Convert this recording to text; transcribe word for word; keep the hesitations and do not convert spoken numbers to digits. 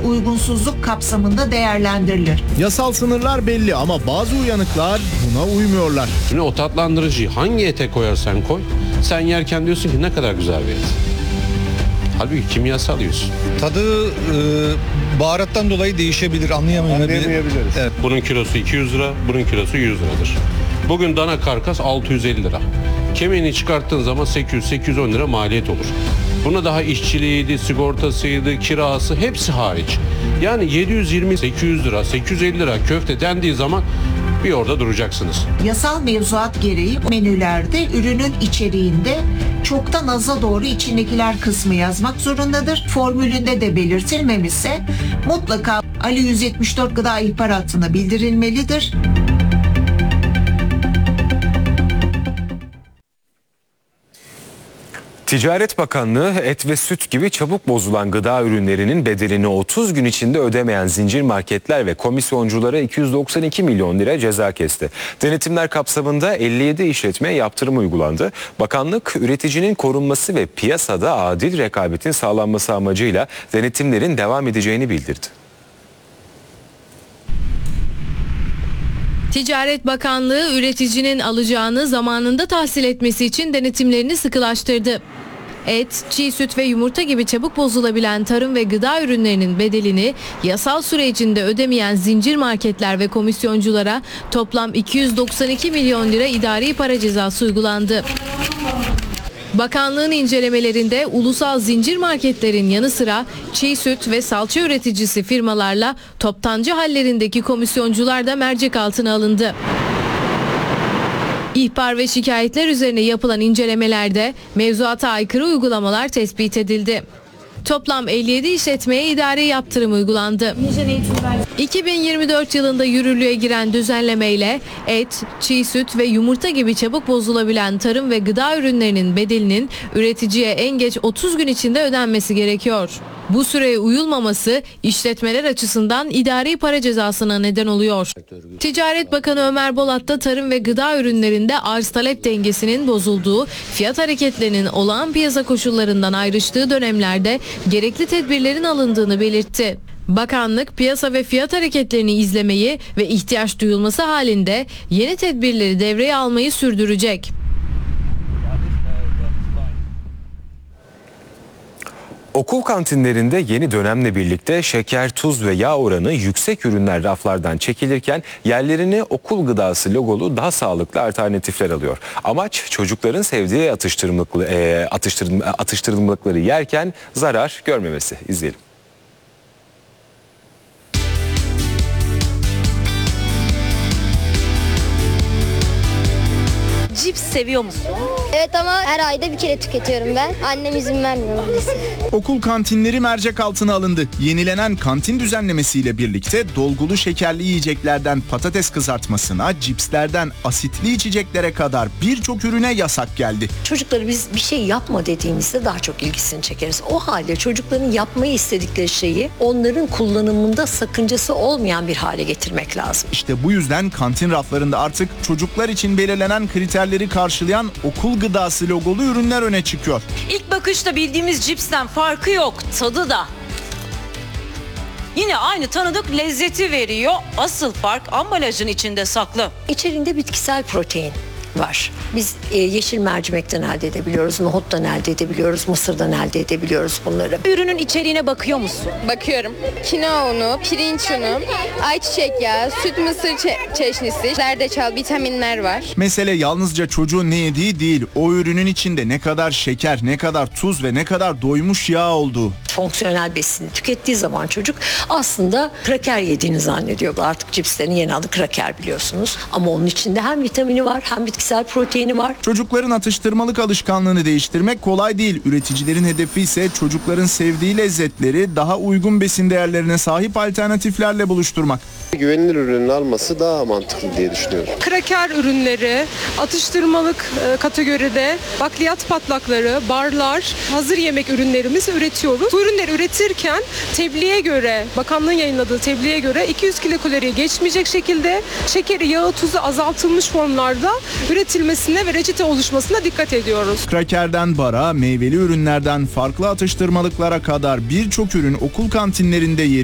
uygunsuzluk kapsamında değerlendirilir. Yasal sınırlar belli ama bazı uyanıklar buna uymuyorlar. Şimdi o tatlandırıcıyı hangi ete koyarsan koy, sen yerken diyorsun ki ne kadar güzel bir et. Halbuki kimyasal yiyorsun. Tadı e, baharattan dolayı değişebilir, anlayamayabiliriz. Evet. Bunun kilosu iki yüz lira, bunun kilosu yüz liradır. Bugün dana karkas altı yüz elli lira. Kemiğini çıkarttığın zaman sekiz yüz sekiz yüz on lira maliyet olur. Buna daha işçiliğiydi, sigortasıydı, kirası hepsi hariç. Yani yedi yüz yirmi sekiz yüz lira, sekiz yüz elli lira köfte dendiği zaman bir orada duracaksınız. Yasal mevzuat gereği menülerde ürünün içeriğinde çoktan aza doğru içindekiler kısmı yazmak zorundadır. Formülünde de belirtilmemişse mutlaka Ali yüz yetmiş dört gıda ihbar hattına bildirilmelidir. Ticaret Bakanlığı et ve süt gibi çabuk bozulan gıda ürünlerinin bedelini otuz gün içinde ödemeyen zincir marketler ve komisyonculara iki yüz doksan iki milyon lira ceza kesti. Denetimler kapsamında elli yedi işletmeye yaptırım uygulandı. Bakanlık üreticinin korunması ve piyasada adil rekabetin sağlanması amacıyla denetimlerin devam edeceğini bildirdi. Ticaret Bakanlığı üreticinin alacağını zamanında tahsil etmesi için denetimlerini sıkılaştırdı. Et, çiğ süt ve yumurta gibi çabuk bozulabilen tarım ve gıda ürünlerinin bedelini yasal süre içinde ödemeyen zincir marketler ve komisyonculara toplam iki yüz doksan iki milyon lira idari para cezası uygulandı. Bakanlığın incelemelerinde ulusal zincir marketlerin yanı sıra çiğ süt ve salça üreticisi firmalarla toptancı hallerindeki komisyoncular da mercek altına alındı. İhbar ve şikayetler üzerine yapılan incelemelerde mevzuata aykırı uygulamalar tespit edildi. Toplam elli yedi işletmeye idari yaptırım uygulandı. iki bin yirmi dört yılında yürürlüğe giren düzenlemeyle et, çiğ süt ve yumurta gibi çabuk bozulabilen tarım ve gıda ürünlerinin bedelinin üreticiye en geç otuz gün içinde ödenmesi gerekiyor. Bu süreye uyulmaması işletmeler açısından idari para cezasına neden oluyor. Ticaret Bakanı Ömer Bolat da tarım ve gıda ürünlerinde arz talep dengesinin bozulduğu, fiyat hareketlerinin olağan piyasa koşullarından ayrıştığı dönemlerde gerekli tedbirlerin alındığını belirtti. Bakanlık piyasa ve fiyat hareketlerini izlemeyi ve ihtiyaç duyulması halinde yeni tedbirleri devreye almayı sürdürecek. Okul kantinlerinde yeni dönemle birlikte şeker, tuz ve yağ oranı yüksek ürünler raflardan çekilirken yerlerini okul gıdası logolu daha sağlıklı alternatifler alıyor. Amaç çocukların sevdiği atıştırmalıkları, e, atıştırma, atıştırmalıkları yerken zarar görmemesi. İzleyelim. Cips seviyor musun? Evet ama her ayda bir kere tüketiyorum ben. Annem izin vermiyor maalesef. Okul kantinleri mercek altına alındı. Yenilenen kantin düzenlemesiyle birlikte dolgulu şekerli yiyeceklerden patates kızartmasına, cipslerden asitli içeceklere kadar birçok ürüne yasak geldi. Çocukları biz bir şey yapma dediğimizde daha çok ilgisini çekeriz. O halde çocukların yapmayı istedikleri şeyi onların kullanımında sakıncası olmayan bir hale getirmek lazım. İşte bu yüzden kantin raflarında artık çocuklar için belirlenen kriterleri karşılayan okul gıdası logolu ürünler öne çıkıyor. İlk bakışta bildiğimiz cipsten farkı yok, tadı da. Yine aynı tanıdık lezzeti veriyor. Asıl fark ambalajın içinde saklı. İçerinde bitkisel protein var. Biz e, yeşil mercimekten elde edebiliyoruz, nohuttan elde edebiliyoruz, mısırdan elde edebiliyoruz bunları. Ürünün içeriğine bakıyor musun? Bakıyorum. Kinoa unu, pirinç unu, ayçiçek yağı, süt mısır çe- çeşnisi, zerdeçal, vitaminler var. Mesele yalnızca çocuğun ne yediği değil, o ürünün içinde ne kadar şeker, ne kadar tuz ve ne kadar doymuş yağ olduğu. Fonksiyonel besini tükettiği zaman çocuk aslında kraker yediğini zannediyor. Artık cipslerin yeni adı kraker biliyorsunuz. Ama onun içinde hem vitamini var hem bitkisel proteini var. Çocukların atıştırmalık alışkanlığını değiştirmek kolay değil. Üreticilerin hedefi ise çocukların sevdiği lezzetleri daha uygun besin değerlerine sahip alternatiflerle buluşturmak. Güvenilir ürünün alması daha mantıklı diye düşünüyorum. Kraker ürünleri, atıştırmalık e, kategoride bakliyat patlakları, barlar, hazır yemek ürünlerimizi üretiyoruz. Bu ürünleri üretirken tebliğe göre, bakanlığın yayınladığı tebliğe göre iki yüz kilokaloriyi geçmeyecek şekilde şekeri, yağı, tuzu azaltılmış formlarda üretilmesine ve reçete oluşmasına dikkat ediyoruz. Krakerden bara, meyveli ürünlerden farklı atıştırmalıklara kadar birçok ürün okul kantinlerinde yeri